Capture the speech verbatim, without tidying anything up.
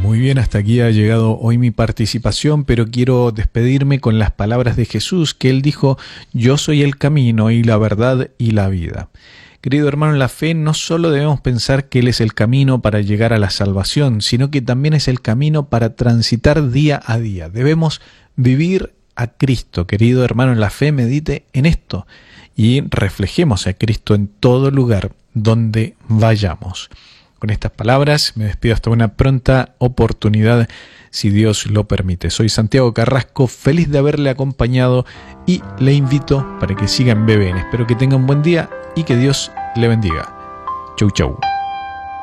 Muy bien, hasta aquí ha llegado hoy mi participación, pero quiero despedirme con las palabras de Jesús, que Él dijo: yo soy el camino y la verdad y la vida. Querido hermano en la fe, no solo debemos pensar que Él es el camino para llegar a la salvación, sino que también es el camino para transitar día a día. Debemos vivir a Cristo. Querido hermano en la fe, medite en esto y reflejemos a Cristo en todo lugar donde vayamos. Con estas palabras me despido hasta una pronta oportunidad, si Dios lo permite. Soy Santiago Carrasco, feliz de haberle acompañado y le invito para que siga en B B N. Espero que tenga un buen día y que Dios le bendiga. Chau, chau.